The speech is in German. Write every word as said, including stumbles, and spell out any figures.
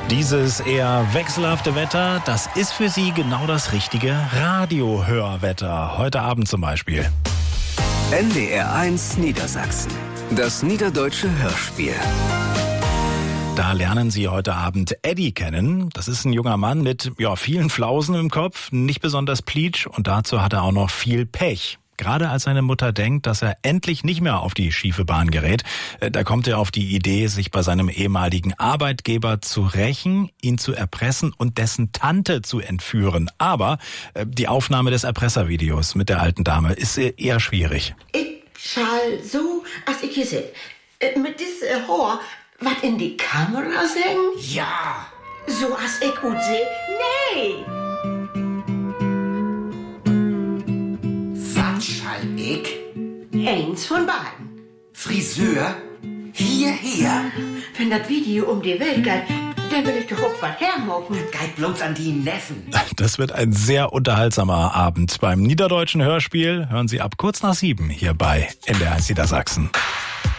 Dieses eher wechselhafte Wetter, das ist für Sie genau das richtige Radiohörwetter. Heute Abend zum Beispiel. N D R eins Niedersachsen. Das niederdeutsche Hörspiel. Da lernen Sie heute Abend Eddie kennen. Das ist ein junger Mann mit ja, vielen Flausen im Kopf, nicht besonders pleatsch und dazu hat er auch noch viel Pech. Gerade als seine Mutter denkt, dass er endlich nicht mehr auf die schiefe Bahn gerät, da kommt er auf die Idee, sich bei seinem ehemaligen Arbeitgeber zu rächen, ihn zu erpressen und dessen Tante zu entführen. Aber die Aufnahme des Erpresservideos mit der alten Dame ist eher schwierig. Ich schall so, als ich hier sit, mit diesem Haar, was in die Kamera singen? Ja. So als ich gut seh? Nee. Schall ich? Eins von beiden. Friseur? Hierher? Wenn das Video um die Welt geht, dann will ich doch auch was hermocken. Geht bloß an die Neffen. Das wird ein sehr unterhaltsamer Abend beim Niederdeutschen Hörspiel. Hören Sie ab kurz nach sieben hier bei N D R eins Niedersachsen.